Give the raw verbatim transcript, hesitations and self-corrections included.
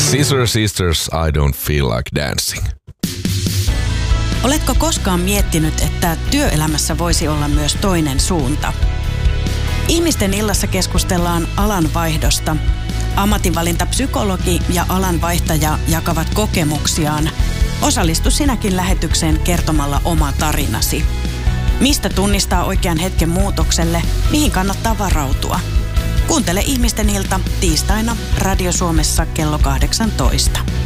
Scissor Sisters, I don't feel like dancing. Oletko koskaan miettinyt, että työelämässä voisi olla myös toinen suunta? Ihmisten illassa keskustellaan alanvaihdosta. Ammatinvalintapsykologi ja alanvaihtaja jakavat kokemuksiaan. Osallistu sinäkin lähetykseen kertomalla oma tarinasi. Mistä tunnistaa oikean hetken muutokselle, mihin kannattaa varautua? Kuuntele Ihmisten ilta tiistaina Radio Suomessa kello kahdeksantoista.